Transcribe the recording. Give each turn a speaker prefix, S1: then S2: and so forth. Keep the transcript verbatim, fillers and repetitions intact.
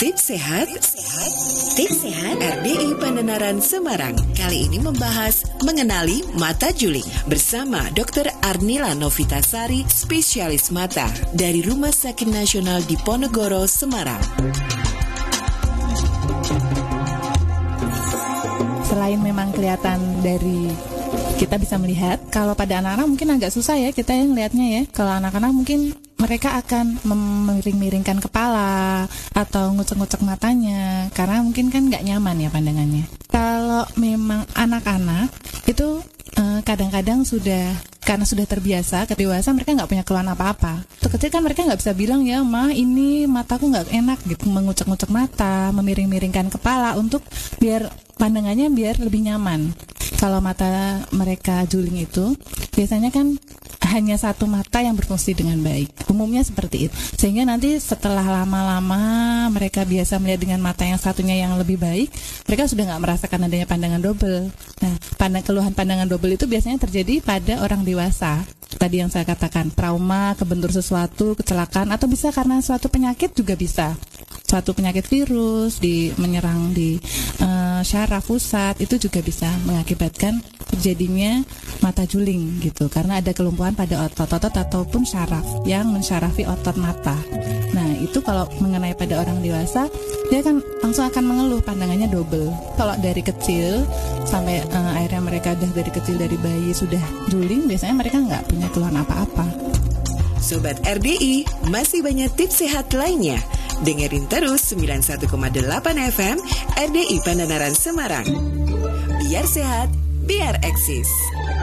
S1: Tips Sehat, Tips Sehat R D I Pandenaran Semarang. Kali ini membahas mengenali mata juling bersama dokter Arnila Novitasari, spesialis mata dari Rumah Sakit Nasional Diponegoro, Semarang.
S2: Selain memang kelihatan dari kita bisa melihat, kalau pada anak-anak mungkin agak susah ya kita yang lihatnya ya. Kalau anak-anak mungkin mereka akan memiring-miringkan kepala atau ngucek-ngucek matanya karena mungkin kan nggak nyaman ya pandangannya. Kalau memang anak-anak itu eh, kadang-kadang sudah karena sudah terbiasa, kedewasa mereka nggak punya keluhan apa-apa. Waktu kecil kan mereka nggak bisa bilang ya, ma ini mataku nggak enak gitu, mengucek-ngucek mata, memiring-miringkan kepala untuk biar pandangannya biar lebih nyaman. Kalau mata mereka juling itu biasanya kan hanya satu mata yang berfungsi dengan baik. Umumnya seperti itu. Sehingga nanti setelah lama-lama mereka biasa melihat dengan mata yang satunya yang lebih baik, mereka sudah nggak merasakan adanya pandangan double. Nah, pandang keluhan pandangan double itu biasanya terjadi pada orang dewasa. Tadi yang saya katakan, trauma, kebentur sesuatu, kecelakaan, atau bisa karena suatu penyakit juga bisa. Suatu penyakit virus di menyerang di uh, syaraf pusat itu juga bisa mengakibatkan terjadinya mata juling gitu, karena ada kelumpuhan pada otot-otot ataupun syaraf yang mensyarafi otot mata. Nah, itu kalau mengenai pada orang dewasa, dia kan langsung akan mengeluh pandangannya double. Kalau dari kecil sampai uh, akhirnya mereka udah dari kecil, dari bayi sudah juling, biasanya mereka nggak punya keluhan apa-apa.
S1: Sobat R D I, masih banyak tips sehat lainnya. Dengerin terus sembilan puluh satu koma delapan F M R D I Pandenaran Semarang. Biar sehat, biar eksis.